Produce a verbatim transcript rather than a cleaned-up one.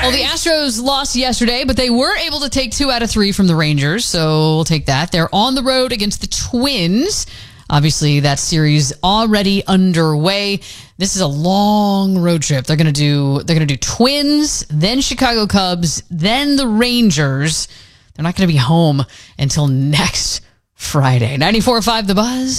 Well, the Astros lost yesterday, but they were able to take two out of three from the Rangers, so we'll take that. They're on the road against the Twins. Obviously, that series already underway. This is a long road trip. They're gonna do they're gonna do Twins, then Chicago Cubs, then the Rangers. They're not gonna be home until next Friday. ninety-four point five The Buzz.